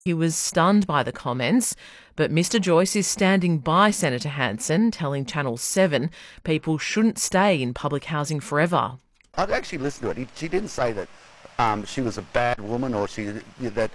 He was stunned by the comments, but Mr Joyce is standing by Senator Hanson, telling Channel 7 people shouldn't stay in public housing forever. I'd actually listened to it. She didn't say that she was a bad woman or that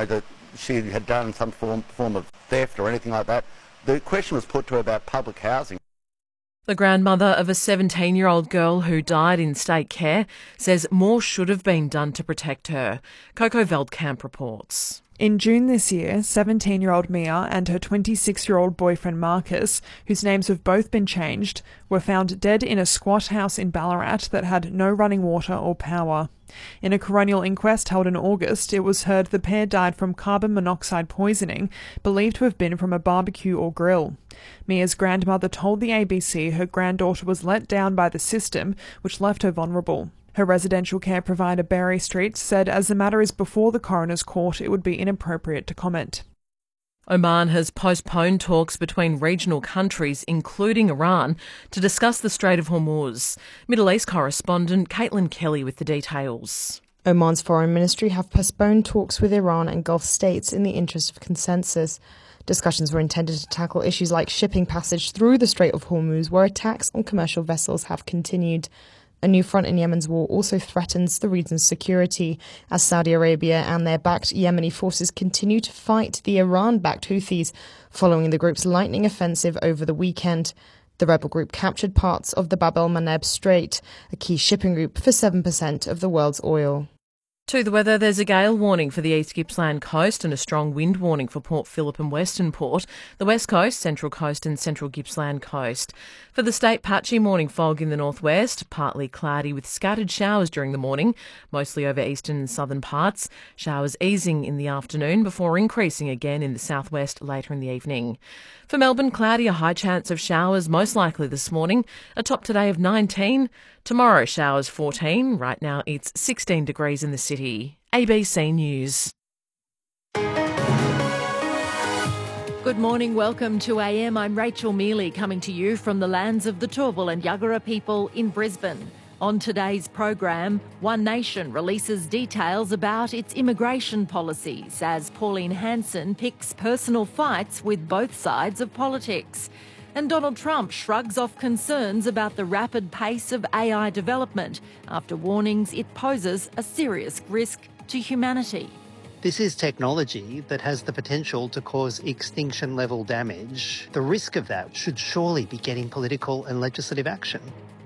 she had done some form of theft or anything like that. The question was put to her about public housing. The grandmother of a 17-year-old girl who died in state care says more should have been done to protect her. Coco Veldkamp reports. In June this year, 17-year-old Mia and her 26-year-old boyfriend Marcus, whose names have both been changed, were found dead in a squat house in Ballarat that had no running water or power. In a coronial inquest held in August, it was heard the pair died from carbon monoxide poisoning, believed to have been from a barbecue or grill. Mia's grandmother told the ABC her granddaughter was let down by the system, which left her vulnerable. Her residential care provider Berry Street said as the matter is before the coroner's court, it would be inappropriate to comment. Oman has postponed talks between regional countries, including Iran, to discuss the Strait of Hormuz. Middle East correspondent Caitlin Kelly with the details. Oman's foreign ministry have postponed talks with Iran and Gulf states in the interest of consensus. Discussions were intended to tackle issues like shipping passage through the Strait of Hormuz, where attacks on commercial vessels have continued. A new front in Yemen's war also threatens the region's security as Saudi Arabia and their backed Yemeni forces continue to fight the Iran-backed Houthis following the group's lightning offensive over the weekend. The rebel group captured parts of the Bab el-Mandeb Strait, a key shipping route for 7% of the world's oil. To the weather, there's a gale warning for the East Gippsland coast and a strong wind warning for Port Phillip and Western Port, the West Coast, Central Coast and Central Gippsland coast. For the state, patchy morning fog in the northwest, partly cloudy with scattered showers during the morning, mostly over eastern and southern parts. Showers easing in the afternoon before increasing again in the southwest later in the evening. For Melbourne, cloudy, a high chance of showers, most likely this morning, a top today of 19. Tomorrow, showers 14. Right now, it's 16 degrees in the city. ABC News. Good morning, welcome to AM. I'm Rachel Mealy, coming to you from the lands of the Turrbal and Yagara people in Brisbane. On today's program, One Nation releases details about its immigration policies as Pauline Hanson picks personal fights with both sides of politics. And Donald Trump shrugs off concerns about the rapid pace of AI development after warnings it poses a serious risk to humanity. This is technology that has the potential to cause extinction-level damage. The risk of that should surely be getting political and legislative action.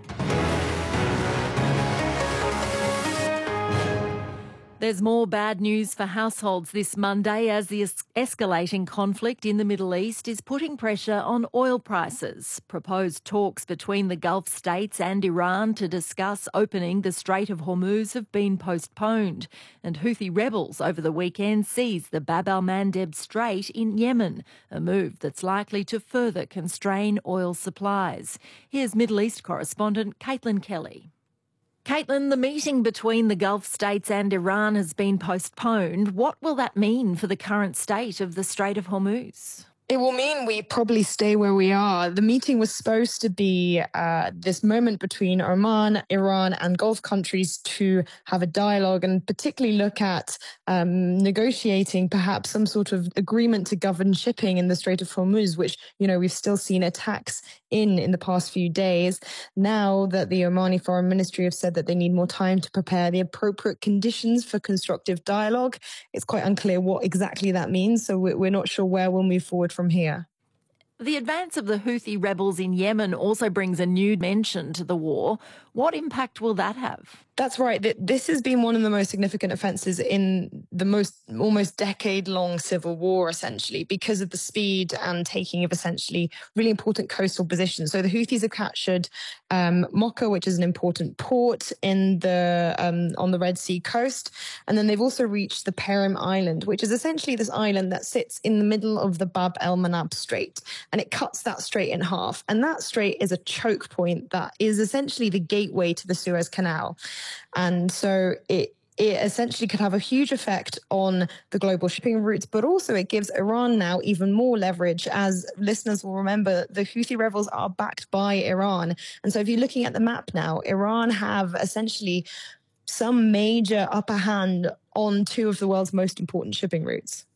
There's more bad news for households this Monday as the escalating conflict in the Middle East is putting pressure on oil prices. Proposed talks between the Gulf states and Iran to discuss opening the Strait of Hormuz have been postponed, and Houthi rebels over the weekend seized the Bab el-Mandeb Strait in Yemen, a move that's likely to further constrain oil supplies. Here's Middle East correspondent Caitlin Kelly. Caitlin, the meeting between the Gulf states and Iran has been postponed. What will that mean for the current state of the Strait of Hormuz? It will mean we probably stay where we are. The meeting was supposed to be this moment between Oman, Iran and Gulf countries to have a dialogue and particularly look at negotiating perhaps some sort of agreement to govern shipping in the Strait of Hormuz, which, you know, we've still seen attacks in the past few days. Now that the Omani Foreign Ministry have said that they need more time to prepare the appropriate conditions for constructive dialogue, it's quite unclear what exactly that means. So we're not sure where we'll move forward from here. The advance of the Houthi rebels in Yemen also brings a new dimension to the war. What impact will that have? That's right. This has been one of the most significant offences in the almost decade-long civil war, essentially, because of the speed and taking of essentially really important coastal positions. So the Houthis have captured Mocha, which is an important port in on the Red Sea coast, and then they've also reached the Perim Island, which is essentially this island that sits in the middle of the Bab el-Mandeb Strait, and it cuts that strait in half. And that strait is a choke point that is essentially the gateway to the Suez Canal. And so it essentially could have a huge effect on the global shipping routes, but also it gives Iran now even more leverage. As listeners will remember, the Houthi rebels are backed by Iran. And so if you're looking at the map now, Iran have essentially some major upper hand on two of the world's most important shipping routes.